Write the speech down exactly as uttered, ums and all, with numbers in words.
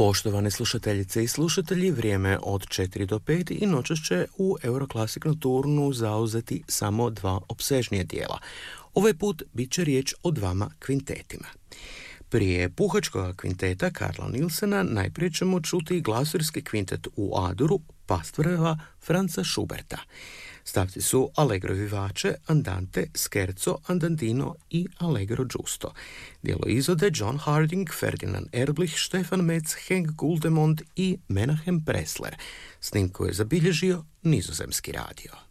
Poštovane slušateljice i slušatelji, vrijeme od četiri do pet i noćas će u Euroclassic Nocturnu zauzeti samo dva opsežnija dijela. Ovaj put bit će riječ o dvama kvintetima. Prije puhačkog kvinteta Karla Nilsena najprije ćemo čuti glasirski kvintet u A-duru Pastvoreva Franza Schuberta. Stavci su Allegro vivace, Andante, Scherzo, Andantino i Allegro giusto. Dijelo izvode John Harding, Ferdinand Erblich, Stefan Metz, Henk Guldemond i Menahem Pressler. Snimku je zabilježio Nizozemski radio.